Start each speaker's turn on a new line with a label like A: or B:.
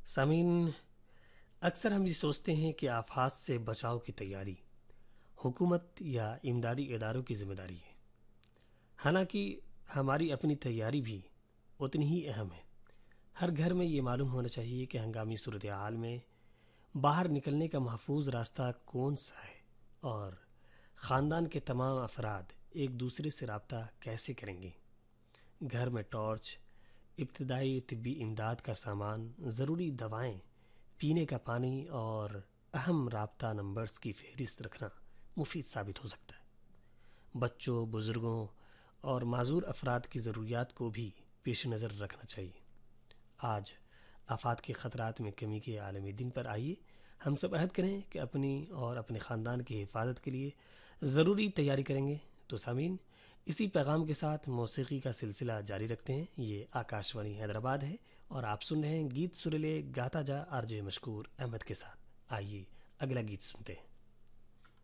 A: سامعین، اکثر ہم یہ سوچتے ہیں کہ آفات سے بچاؤ کی تیاری حکومت یا امدادی اداروں کی ذمہ داری ہے، حالانکہ ہماری اپنی تیاری بھی اتنی ہی اہم ہے۔ ہر گھر میں یہ معلوم ہونا چاہیے کہ ہنگامی صورتحال میں باہر نکلنے کا محفوظ راستہ کون سا ہے، اور خاندان کے تمام افراد ایک دوسرے سے رابطہ کیسے کریں گے۔ گھر میں ٹارچ، ابتدائی طبی امداد کا سامان، ضروری دوائیں، پینے کا پانی اور اہم رابطہ نمبرز کی فہرست رکھنا مفید ثابت ہو سکتا ہے۔ بچوں، بزرگوں اور معذور افراد کی ضروریات کو بھی پیش نظر رکھنا چاہیے۔ آج آفات کے خطرات میں کمی کے عالمی دن پر آئیے ہم سب عہد کریں کہ اپنی اور اپنے خاندان کی حفاظت کے لیے ضروری تیاری کریں گے۔ تو سامعین، اسی پیغام کے ساتھ موسیقی کا سلسلہ جاری رکھتے ہیں۔ یہ آکاشوانی حیدرآباد ہے اور آپ سن رہے ہیں گیت سریلے گاتا جا آر جے مشکور احمد کے ساتھ۔ آئیے اگلا گیت سنتے ہیں۔